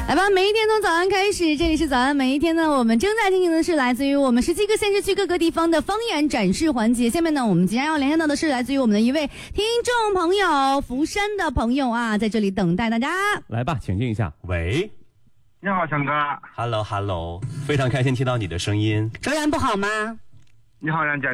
来吧，每一天从早安开始，这里是早安。每一天呢，我们正在进行的是来自于我们17个县市区各个地方的方言展示环节。下面呢，我们即将要连线到的是来自于我们的一位听众朋友，福山的朋友啊，在这里等待大家。 来吧，请进一下。喂， 你好，强哥。 Hello， 非常开心听到你的声音。 卓然不好吗？ 你好，冉姐。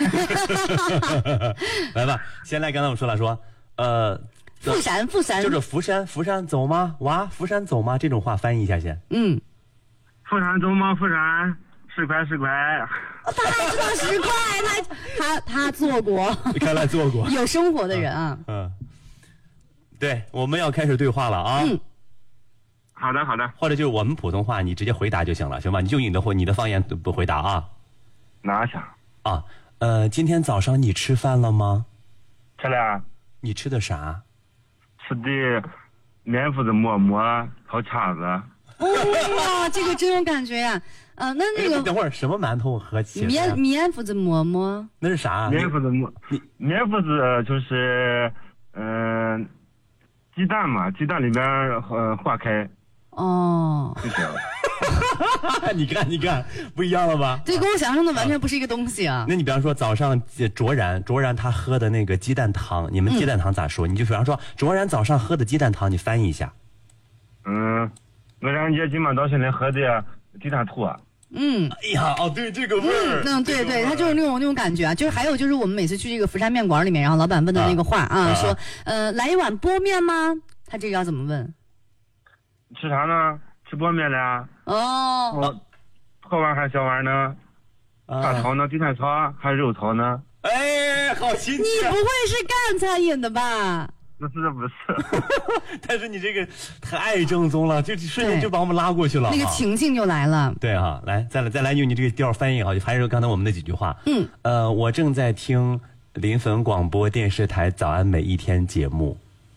来吧，先来跟他们说了说， 富山， 就是福山走吗？哇，福山走吗？这种话翻译一下先。 富山走吗？富山10块。 他还知道10块，他做过， 看来做过， 有生活的人啊。 对，我们要开始对话了啊。 好的。 或者就是我们普通话，你直接回答就行了，行吧？你就你的方言不回答啊。 哪想啊？今天早上你吃饭了吗？ 吃了。 你吃的啥？ 吃的面糊子馍馍炒茄子。 哇，这个真有感觉呀！那个等会儿什么馒头和茄子？ 面糊子馍馍， 那是啥？ 面糊子就是鸡蛋嘛，鸡蛋里面化开。 哦， 就这样。 你看，不一样了吧？ 对，跟我想象中的完全不是一个东西啊。 那你比方说早上卓然他喝的那个鸡蛋汤，你们鸡蛋汤咋说？你就比方说卓然早上喝的鸡蛋汤，你翻译一下。 我冉姐今晚到现在喝的鸡蛋醋。 哎呀，对这个味儿。 对，他就是那种感觉啊。就是还有就是我们每次去这个福山面馆里面，然后老板问的那个话啊，说来一碗波面吗？他这个要怎么问？ 吃啥呢？吃波面了。破碗还是小碗呢？大炒呢？地摊炒还是肉炒呢？ 哎，好新奇！ 你不会是干餐饮的吧？ 不是。 但是你这个太正宗了，就瞬间就把我们拉过去了， 那个情境就来了。 对啊，来再来用你这个调翻译好，还是刚才我们那几句话。我正在听临汾广播电视台早安每一天节目。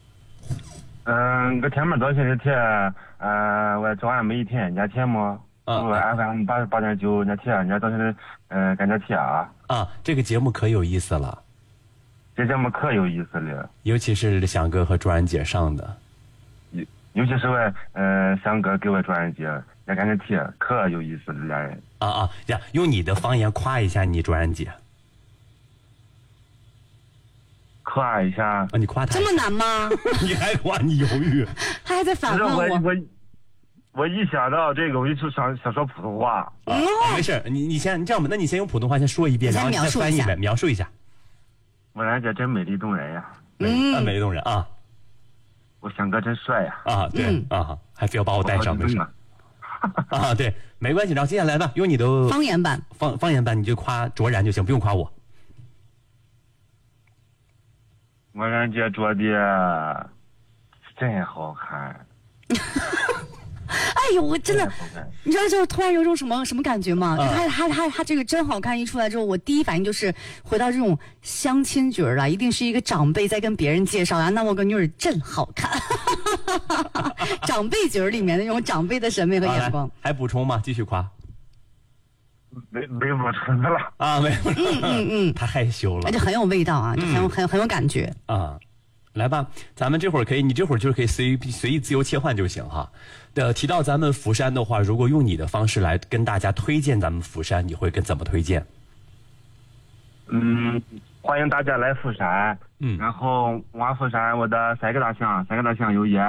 我前面到现在听我早安每一天人家节目。FM 88.9人家听，人家到现在感觉听啊。 这个节目可有意思了。 这节目可有意思了， 尤其是翔哥和卓然姐上的， 尤其是翔哥给我卓然姐，也感觉听可有意思了，俩人。 用你的方言夸一下你卓然姐。 夸一下你夸他这么难吗？ 你还夸，你犹豫， 他还在反问我一想到这个，我就想说普通话。 没事，你先这样吧，那你先用普通话先说一遍，然后你再翻译呗，描述一下。 我冉姐真美丽动人呀！ 美丽动人啊！ 我翔哥真帅呀！ 对还非要把我带上，没事对，没关系。然后接下来吧，用你的方言版， 方言版你就夸卓然就行，不用夸我。 我冉姐做的真好看。 哎呦，我真的，你知道就是突然有种什么感觉吗？他这个真好看一出来之后，我第一反应就是回到这种相亲局了，一定是一个长辈在跟别人介绍啊，那我个女儿真好看。长辈局里面那种长辈的审美和眼光。 还补充吗？继续夸。 没补充的了没补充。他害羞了， 而且很有味道啊，就很有感觉啊。来吧，咱们这会儿你这会儿就是可以随意自由切换就行哈。提到咱们福山的话，如果用你的方式来跟大家推荐咱们福山，你会怎么推荐？ 欢迎大家来福山。然后福山我的三个大项有